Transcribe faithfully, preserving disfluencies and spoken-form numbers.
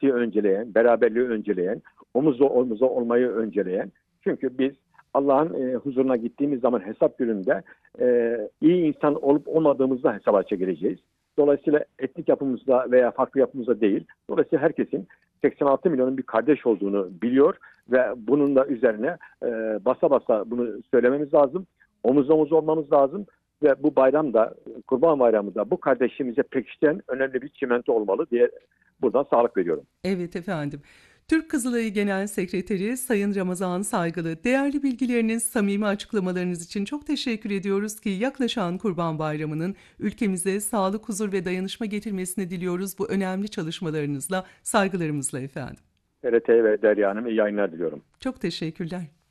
demokrasiyi önceleyen, beraberliği önceleyen, omuzla omuza olmayı önceleyen. Çünkü biz Allah'ın e, huzuruna gittiğimiz zaman hesap gününde e, iyi insan olup olmadığımızda hesaba çekileceğiz. Dolayısıyla etnik yapımızda veya farklı yapımızda değil. Dolayısıyla herkesin seksen altı milyonun bir kardeş olduğunu biliyor ve bunun da üzerine e, basa basa bunu söylememiz lazım. Omuz omuz olmamız lazım ve bu bayramda, Kurban Bayramı'nda bu kardeşliğimize pekiştiren önemli bir çimento olmalı diye buradan sağlık veriyorum. Evet efendim. Türk Kızılayı Genel Sekreteri Sayın Ramazan Saygılı, değerli bilgileriniz, samimi açıklamalarınız için çok teşekkür ediyoruz ki yaklaşan Kurban Bayramı'nın ülkemize sağlık, huzur ve dayanışma getirmesini diliyoruz bu önemli çalışmalarınızla, saygılarımızla efendim. T R T ve Derya Hanım iyi yayınlar diliyorum. Çok teşekkürler.